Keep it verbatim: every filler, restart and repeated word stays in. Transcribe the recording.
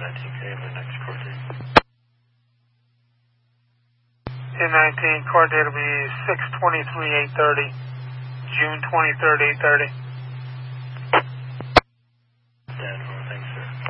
nineteen, can I have the next court date? ten nineteen, court date will be six twenty-three, eight thirty. June twenty-third, eight thirty.